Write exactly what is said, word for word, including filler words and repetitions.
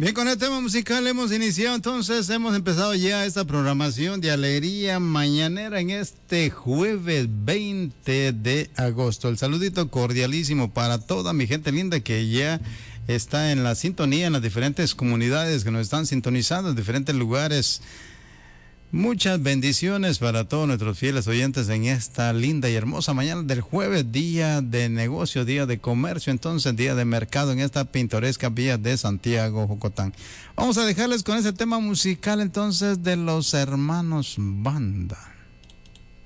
Bien, con el tema musical hemos iniciado, entonces hemos empezado ya esta programación de Alegría Mañanera en este jueves veinte de agosto. El saludito cordialísimo para toda mi gente linda que ya está en la sintonía en las diferentes comunidades que nos están sintonizando en diferentes lugares. Muchas bendiciones para todos nuestros fieles oyentes en esta linda y hermosa mañana del jueves, día de negocio, día de comercio, entonces día de mercado en esta pintoresca vía de Santiago, Jocotán. Vamos a dejarles con ese tema musical entonces de los hermanos Banda.